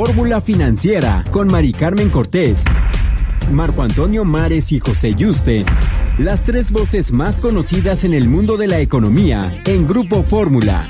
Fórmula Financiera con Mari Carmen Cortés, Marco Antonio Mares y José Yuste, las tres voces más conocidas en el mundo de la economía en Grupo Fórmula.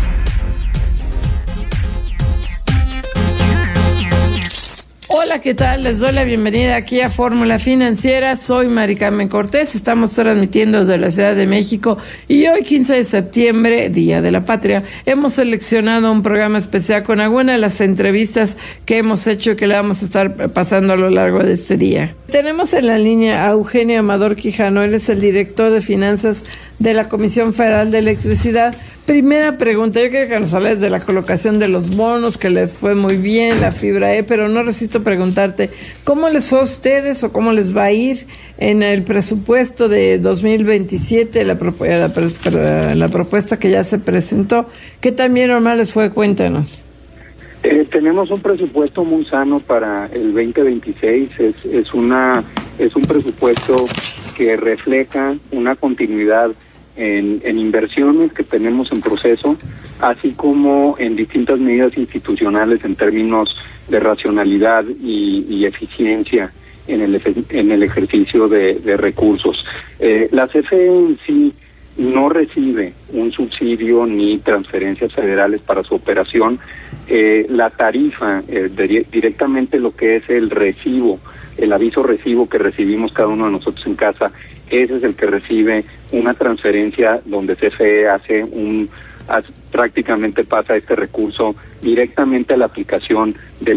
Hola, ¿qué tal? Les doy la bienvenida aquí a Fórmula Financiera. Soy Mari Carmen Cortés. Estamos transmitiendo desde la Ciudad de México y hoy, 15 de septiembre, Día de la Patria, hemos seleccionado un programa especial con algunas de las entrevistas que hemos hecho y que le vamos a estar pasando a lo largo de este día. Tenemos en la línea a Eugenio Amador Quijano. Él es el director de finanzas de la Comisión Federal de Electricidad. Primera pregunta, yo quiero que nos hables de la colocación de los bonos, que les fue muy bien, la fibra E, pero no resisto preguntarte, ¿cómo les fue a ustedes o cómo les va a ir en el presupuesto de 2027, la propuesta que ya se presentó? ¿Qué tan bien o mal les fue? Cuéntanos. Tenemos un presupuesto muy sano para el 2026, es un presupuesto que refleja una continuidad en inversiones que tenemos en proceso, así como en distintas medidas institucionales en términos de racionalidad y eficiencia en el ejercicio de recursos. La CFE en sí no recibe un subsidio ni transferencias federales para su operación. La tarifa, directamente lo que es el recibo, el aviso recibo que recibimos cada uno de nosotros en casa, ese es el que recibe una transferencia donde CFE prácticamente pasa este recurso directamente a la aplicación de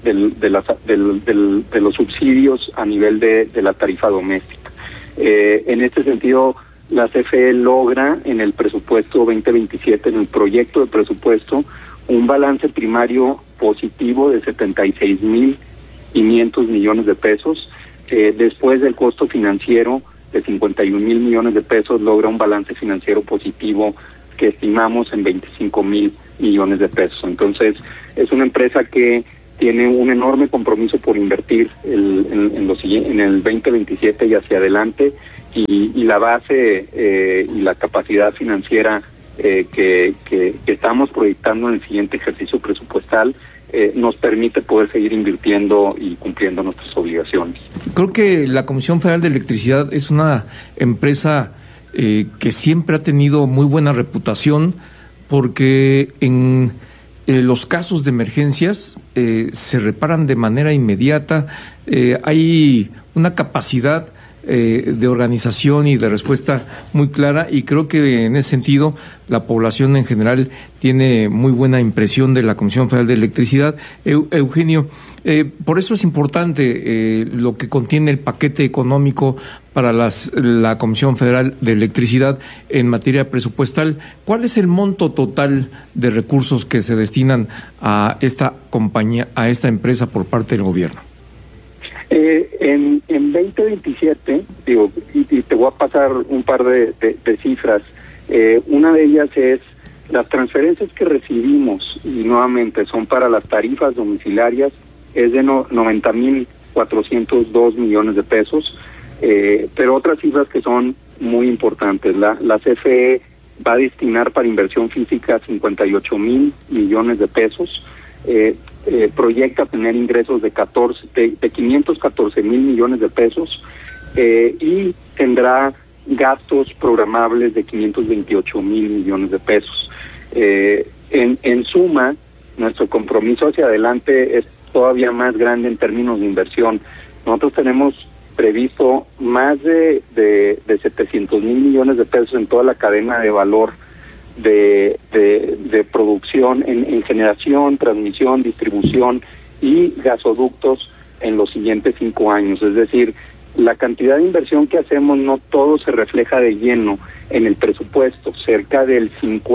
los subsidios a nivel de la tarifa doméstica. En este sentido, la CFE logra en el presupuesto 2027, en el proyecto de presupuesto, un balance primario positivo de 76,500 millones de pesos. Después del costo financiero de 51,000 millones de pesos, logra un balance financiero positivo que estimamos en 25,000 millones de pesos. Entonces, es una empresa que tiene un enorme compromiso por invertir en el 2027 y hacia adelante, y la base y la capacidad financiera que estamos proyectando en el siguiente ejercicio presupuestal nos permite poder seguir invirtiendo y cumpliendo nuestras obligaciones. Creo que la Comisión Federal de Electricidad es una empresa que siempre ha tenido muy buena reputación, porque en los casos de emergencias se reparan de manera inmediata, hay una capacidad de organización y de respuesta muy clara, y creo que en ese sentido la población en general tiene muy buena impresión de la Comisión Federal de Electricidad. Eugenio, por eso es importante lo que contiene el paquete económico para la Comisión Federal de Electricidad en materia presupuestal. ¿Cuál es el monto total de recursos que se destinan a esta compañía, a esta empresa por parte del gobierno? En 2027, y te voy a pasar un par de cifras. Una de ellas es las transferencias que recibimos, y nuevamente son para las tarifas domiciliarias, es de 90,402 millones de pesos, pero otras cifras que son muy importantes. La CFE va a destinar para inversión física 58,000 millones de pesos. Proyecta tener ingresos de 514,000 millones de pesos, y tendrá gastos programables de 528,000 millones de pesos. En suma, nuestro compromiso hacia adelante es todavía más grande en términos de inversión. Nosotros tenemos previsto más de 700,000 millones de pesos en toda la cadena de valor de producción, en generación, transmisión, distribución y gasoductos en los siguientes 5 años. Es decir, la cantidad de inversión que hacemos no todo se refleja de lleno en el presupuesto. Cerca del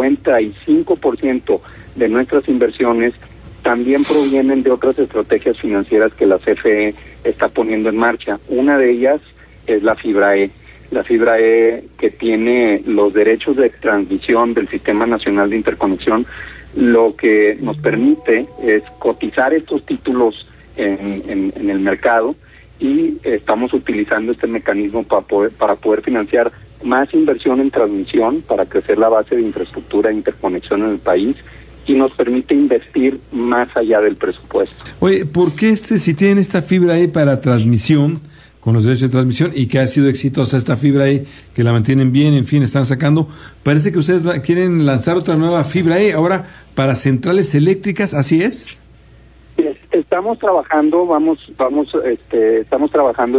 55% de nuestras inversiones también provienen de otras estrategias financieras que la CFE está poniendo en marcha. Una de ellas es la fibra E. La fibra E, que tiene los derechos de transmisión del Sistema Nacional de Interconexión, lo que nos permite es cotizar estos títulos en el mercado, y estamos utilizando este mecanismo para poder financiar más inversión en transmisión, para crecer la base de infraestructura e interconexión en el país, y nos permite invertir más allá del presupuesto. Oye, ¿por qué si tienen esta fibra ahí para transmisión, con los derechos de transmisión, y que ha sido exitosa esta fibra ahí, que la mantienen bien, en fin, están sacando, parece que ustedes quieren lanzar otra nueva fibra ahí, ahora para centrales eléctricas, ¿así es? Estamos trabajando, estamos trabajando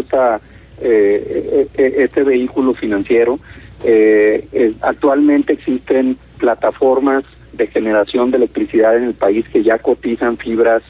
este vehículo financiero. Actualmente existen plataformas de generación de electricidad en el país que ya cotizan fibras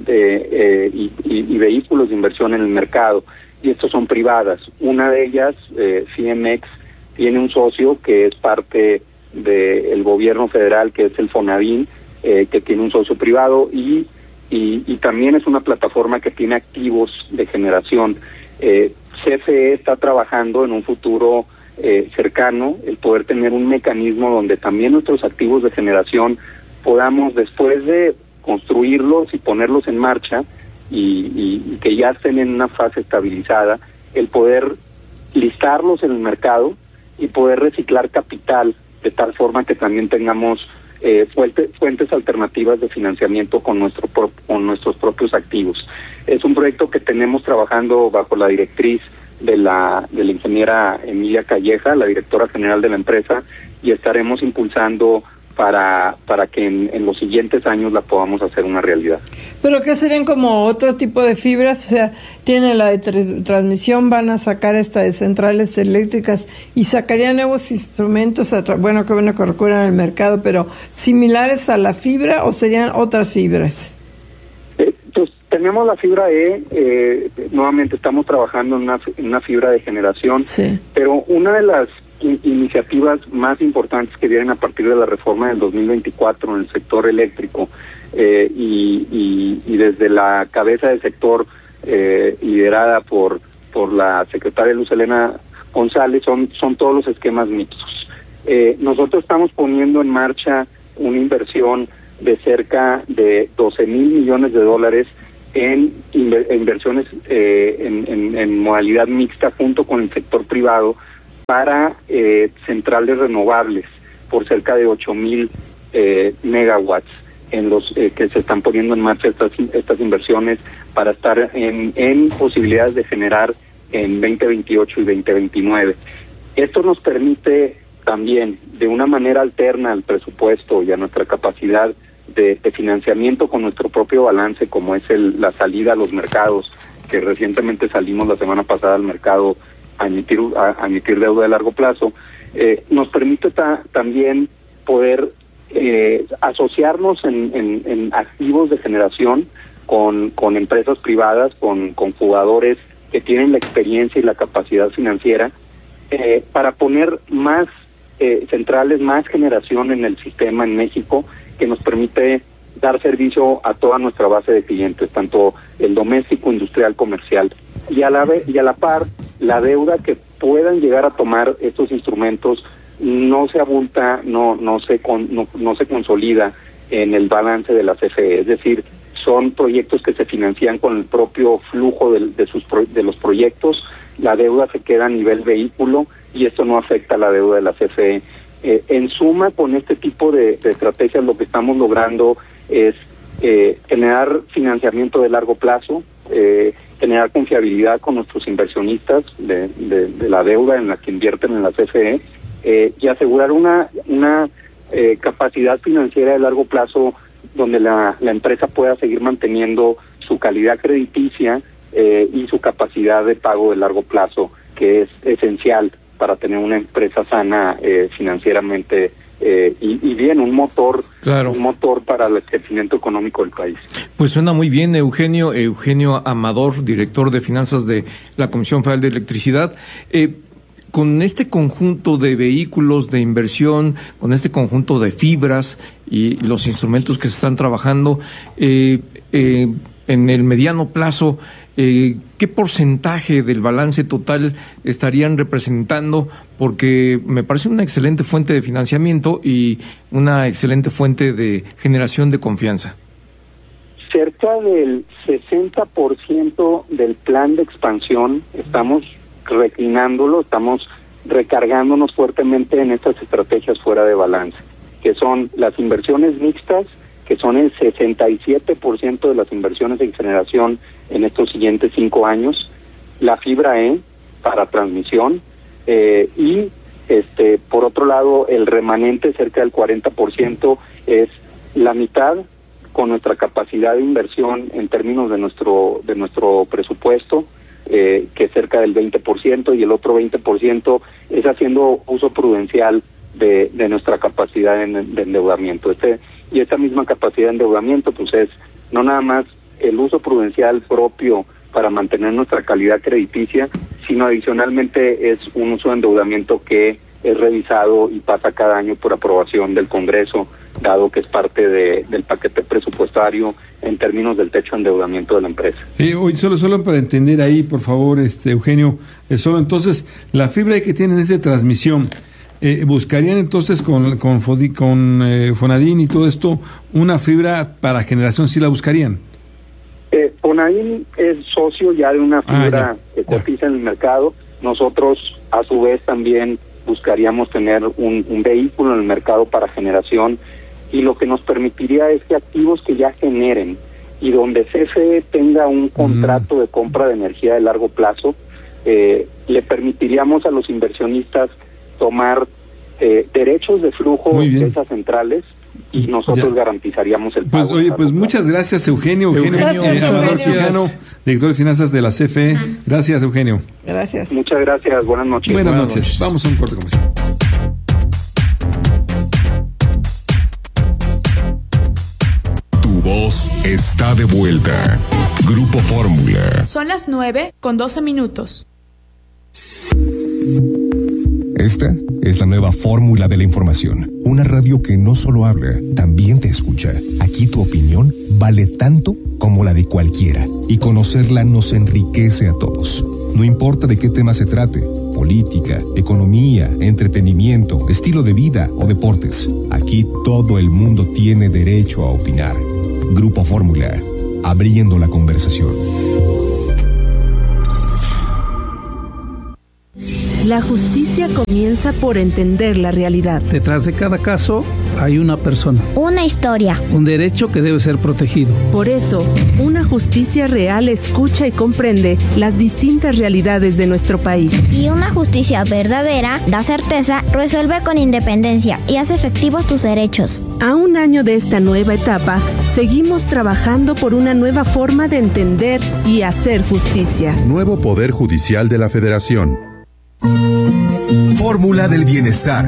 y vehículos de inversión en el mercado, y estos son privadas. Una de ellas, CMX, tiene un socio que es parte del gobierno federal, que es el Fonavin, que tiene un socio privado, y también es una plataforma que tiene activos de generación. CFE está trabajando en un futuro cercano el poder tener un mecanismo donde también nuestros activos de generación podamos, después de construirlos y ponerlos en marcha y que ya estén en una fase estabilizada, el poder listarlos en el mercado y poder reciclar capital de tal forma que también tengamos fuentes alternativas de financiamiento con nuestros propios activos. Es un proyecto que tenemos trabajando bajo la directriz de la ingeniera Emilia Calleja, la directora general de la empresa, y estaremos impulsando para que en los siguientes años la podamos hacer una realidad. ¿Pero qué serían como otro tipo de fibras? O sea, tienen la de transmisión, van a sacar esta de centrales eléctricas y sacarían nuevos instrumentos, bueno, que recurran al mercado, pero similares a la fibra, ¿o serían otras fibras? Pues tenemos la fibra E, nuevamente estamos trabajando en una fibra de generación, sí. Pero una de las iniciativas más importantes que vienen a partir de la reforma del 2024 en el sector eléctrico, y desde la cabeza del sector liderada por la secretaria Luz Helena González, son todos los esquemas mixtos. Nosotros estamos poniendo en marcha una inversión de cerca de $12,000 millones en inversiones en modalidad mixta junto con el sector privado para centrales renovables por cerca de 8,000 megawatts en los que se están poniendo en marcha estas inversiones para estar en posibilidades de generar en 2028 y 2029. Esto nos permite también, de una manera alterna al presupuesto y a nuestra capacidad de financiamiento con nuestro propio balance, como es la salida a los mercados, que recientemente salimos la semana pasada al mercado a emitir deuda de largo plazo, nos permite también poder asociarnos en activos de generación con empresas privadas, con jugadores que tienen la experiencia y la capacidad financiera, para poner más centrales, más generación en el sistema en México, que nos permite dar servicio a toda nuestra base de clientes, tanto el doméstico, industrial, comercial, y a la par, la deuda que puedan llegar a tomar estos instrumentos no se abulta, no se consolida en el balance de la CFE, es decir, son proyectos que se financian con el propio flujo de los proyectos. La deuda se queda a nivel vehículo y esto no afecta a la deuda de la CFE. En suma, con este tipo de estrategias lo que estamos logrando es generar financiamiento de largo plazo, generar confiabilidad con nuestros inversionistas de la deuda en la que invierten en la CFE, y asegurar una capacidad financiera de largo plazo donde la empresa pueda seguir manteniendo su calidad crediticia y su capacidad de pago de largo plazo, que es esencial para tener una empresa sana financieramente y bien, un motor para el crecimiento económico del país. Pues suena muy bien, Eugenio Amador, director de finanzas de la Comisión Federal de Electricidad. Con este conjunto de vehículos de inversión, con este conjunto de fibras y los instrumentos que se están trabajando, en el mediano plazo, ¿qué porcentaje del balance total estarían representando? Porque me parece una excelente fuente de financiamiento y una excelente fuente de generación de confianza. Cerca del 60% del plan de expansión estamos reclinándolo, estamos recargándonos fuertemente en estas estrategias fuera de balance, que son las inversiones mixtas que son el 67% de las inversiones en generación en estos siguientes 5 años, la fibra E para transmisión, y por otro lado el remanente, cerca del 40%, es la mitad con nuestra capacidad de inversión en términos de nuestro presupuesto, que es cerca del 20%, y el otro 20% es haciendo uso prudencial de nuestra capacidad de endeudamiento. Y esta misma capacidad de endeudamiento pues es no nada más el uso prudencial propio para mantener nuestra calidad crediticia, sino adicionalmente es un uso de endeudamiento que es revisado y pasa cada año por aprobación del Congreso, dado que es parte del paquete presupuestario en términos del techo de endeudamiento de la empresa. Hoy solo para entender ahí, por favor, Eugenio, solo entonces, la fibra que tienen es de transmisión. ¿Buscarían entonces con Fonadín y todo esto una fibra para generación? ¿Sí la buscarían? Fonadín es socio ya de una fibra que cotiza en el mercado. Nosotros, a su vez, también buscaríamos tener un vehículo en el mercado para generación, y lo que nos permitiría es que activos que ya generen y donde CFE tenga un contrato de compra de energía de largo plazo, le permitiríamos a los inversionistas tomar derechos de flujo de esas centrales, y nosotros garantizaríamos el pago. Pues muchas gracias, Eugenio. Gracias, Eugenio, director de finanzas de la CFE. Gracias, Eugenio. Gracias. Muchas gracias. Buenas noches. Buenas noches. Vamos a un corte comercial. Tu voz está de vuelta. Grupo Fórmula. Son las 9:12. Esta es la nueva fórmula de la información. Una radio que no solo habla, también te escucha. Aquí tu opinión vale tanto como la de cualquiera, y conocerla nos enriquece a todos. No importa de qué tema se trate: política, economía, entretenimiento, estilo de vida o deportes. Aquí todo el mundo tiene derecho a opinar. Grupo Fórmula, abriendo la conversación. La justicia comienza por entender la realidad. Detrás de cada caso hay una persona. Una historia. Un derecho que debe ser protegido. Por eso, una justicia real escucha y comprende las distintas realidades de nuestro país. Y una justicia verdadera da certeza, resuelve con independencia y hace efectivos tus derechos. A un año de esta nueva etapa, seguimos trabajando por una nueva forma de entender y hacer justicia. Nuevo Poder Judicial de la Federación. Fórmula del bienestar.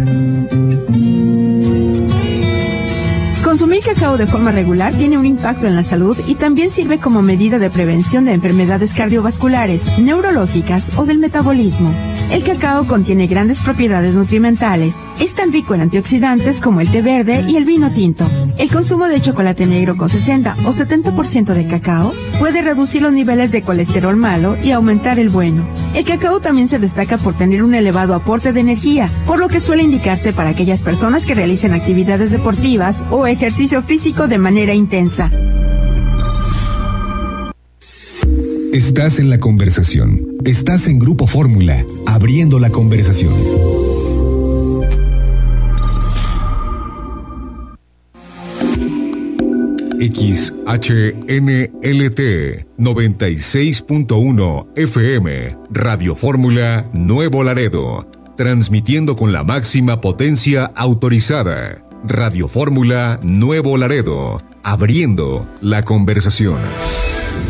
Consumir cacao de forma regular tiene un impacto en la salud y también sirve como medida de prevención de enfermedades cardiovasculares, neurológicas o del metabolismo. El cacao contiene grandes propiedades nutrimentales. Es tan rico en antioxidantes como el té verde y el vino tinto. El consumo de chocolate negro con 60 o 70% de cacao puede reducir los niveles de colesterol malo y aumentar el bueno. El cacao también se destaca por tener un elevado aporte de energía, por lo que suele indicarse para aquellas personas que realicen actividades deportivas o ejercicio físico de manera intensa. Estás en la conversación. Estás en Grupo Fórmula, abriendo la conversación. XHNLT 96.1 FM, Radio Fórmula Nuevo Laredo, transmitiendo con la máxima potencia autorizada. Radio Fórmula Nuevo Laredo, abriendo la conversación.